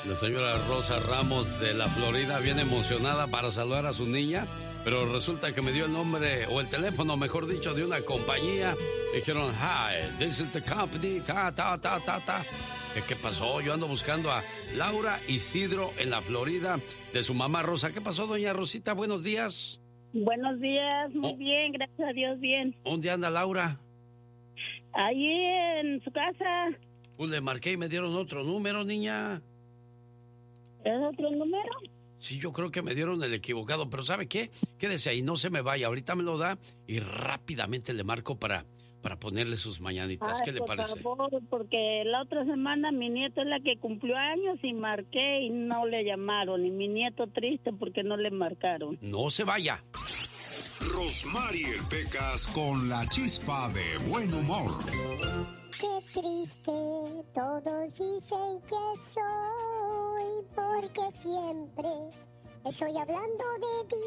La señora Rosa Ramos de la Florida viene emocionada para saludar a su niña, pero resulta que me dio el nombre, o el teléfono, mejor dicho, de una compañía. Dijeron, hi, this is the company, ta. ¿Qué pasó? Yo ando buscando a Laura Isidro en la Florida, de su mamá Rosa. ¿Qué pasó, doña Rosita? Buenos días. Buenos días, muy bien, gracias a Dios, bien. ¿Dónde anda Laura? Allí en su casa. Pues le marqué y me dieron otro número, niña. ¿Es otro número? Sí, yo creo que me dieron el equivocado, pero ¿sabe qué? Quédese ahí, no se me vaya. Ahorita me lo da y rápidamente le marco para ponerle sus mañanitas. ¿Qué le parece? Por favor, porque la otra semana mi nieto es la que cumplió años y marqué y no le llamaron. Y mi nieto triste porque no le marcaron. No se vaya. Rosmarie Pecas con la chispa de buen humor. Qué triste, todos dicen que soy, porque siempre estoy hablando de ti.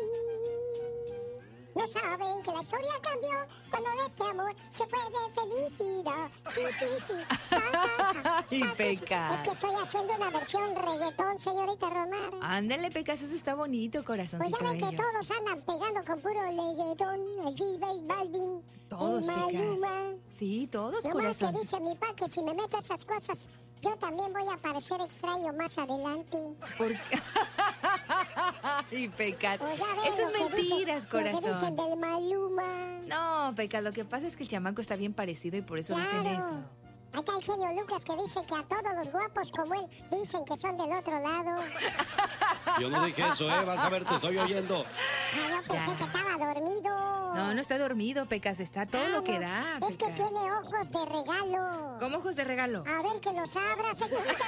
No saben que la historia cambió cuando de este amor se fue de felicidad. Sí. Y Pecas. Es que estoy haciendo una versión reggaetón, señorita Romar. Ándale, Pecas, eso está bonito, corazoncito. Pues ya ven que bello. todos andan pegando con puro reggaetón, el J Balvin, Todos, el Maluma. Pecas. Sí, todos, Nomás corazón. que dice mi pa que si me meto esas cosas, yo también voy a parecer extraño más adelante. ¿Por qué? Y Pecas. Pues ya ven Eso es lo que mentiras, dicen, Lo que dicen corazón. del Maluma. No, Pecas, lo que pasa es que el chamaco está bien parecido y por eso dicen eso. Ahí está el genio Lucas que dice que a todos los guapos como él dicen que son del otro lado. Yo no dije eso, vas a ver, te estoy oyendo. Yo pensé que estaba dormido. No está dormido, Pecas, está todo lo que no. da, Es que Pecas. tiene ojos de regalo. ¿Cómo ojos de regalo? A ver que los abra, señorita.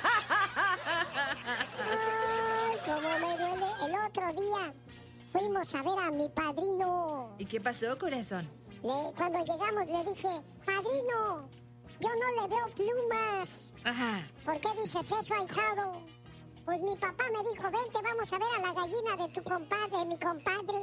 Ay, cómo me duele. El otro día fuimos a ver a mi padrino. ¿Y qué pasó, corazón? Cuando llegamos le dije, padrino, yo no le veo plumas. Ajá. ¿Por qué dices eso, ahijado? Pues mi papá me dijo, vente, vamos a ver a la gallina de tu compadre, mi compadre.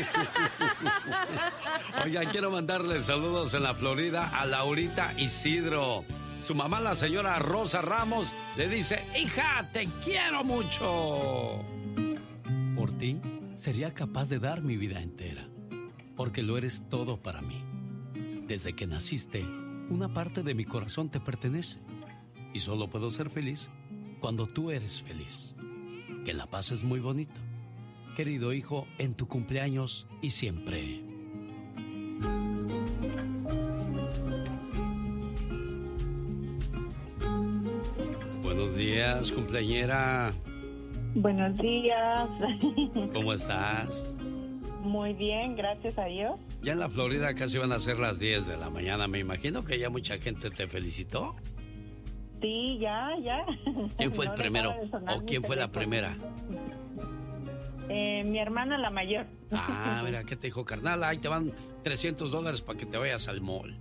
Oigan, quiero mandarle saludos en la Florida a Laurita Isidro. Su mamá, la señora Rosa Ramos, le dice, hija, te quiero mucho. Por ti, sería capaz de dar mi vida entera, porque lo eres todo para mí. Desde que naciste, una parte de mi corazón te pertenece, y solo puedo ser feliz cuando tú eres feliz. Que la pases muy bonito, querido hijo, en tu cumpleaños y siempre. Buenos días, cumpleañera. Buenos días. ¿Cómo estás? Muy bien, gracias a Dios. Ya en la Florida casi van a ser las 10 de la mañana. Me imagino que ya mucha gente te felicitó. Sí, ya. ¿Quién fue el No primero? dejaba de sonar ¿O mi quién fue la teléfono. primera? Mi hermana, la mayor. Ah, mira, ¿qué te dijo, carnal? Ahí te van $300 para que te vayas al mall.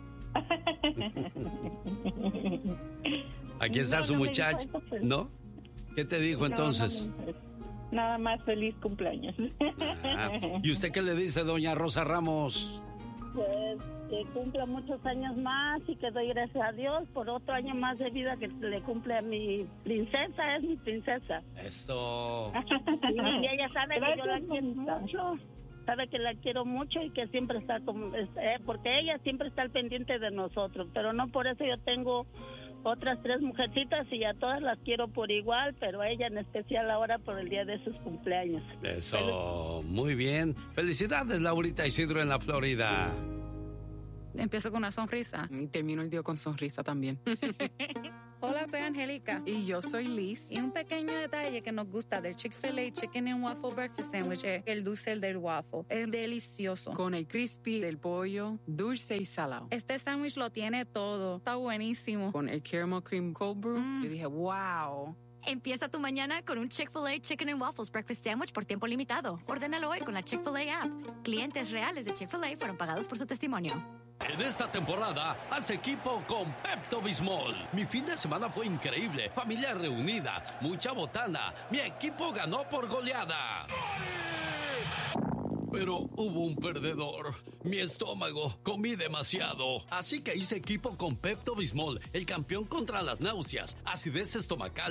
Aquí está No, su no me muchacho. dijo eso, pues. ¿No? ¿Qué te dijo entonces? No, nada más feliz cumpleaños. Ah, ¿y usted qué le dice, doña Rosa Ramos? Pues que cumpla muchos años más y que doy gracias a Dios por otro año más de vida que le cumple a mi princesa, es mi princesa. Eso. Y ella sabe que yo la Gracias, quiero mamá. mucho, sabe que la quiero mucho y que siempre está como, porque ella siempre está al pendiente de nosotros, pero no por eso yo tengo otras 3 mujercitas y a todas las quiero por igual, pero a ella en especial ahora por el día de sus cumpleaños. Eso, muy bien. Felicidades, Laurita Isidro en la Florida. Empiezo con una sonrisa y termino el día con sonrisa también. Hola, soy Angélica. Y yo soy Liz. Y un pequeño detalle que nos gusta del Chick-fil-A Chicken and Waffle Breakfast Sandwich es el dulce del waffle. Es delicioso. Con el crispy del pollo, dulce y salado. Este sándwich lo tiene todo. Está buenísimo. Con el caramel cream cold brew, yo dije, wow. Empieza tu mañana con un Chick-fil-A Chicken and Waffles Breakfast Sandwich por tiempo limitado. Ordénalo hoy con la Chick-fil-A app. Clientes reales de Chick-fil-A fueron pagados por su testimonio. En esta temporada, haz equipo con Pepto-Bismol. Mi fin de semana fue increíble. Familia reunida, mucha botana. Mi equipo ganó por goleada. Pero hubo un perdedor. Mi estómago. Comí demasiado. Así que hice equipo con Pepto-Bismol, el campeón contra las náuseas, acidez estomacal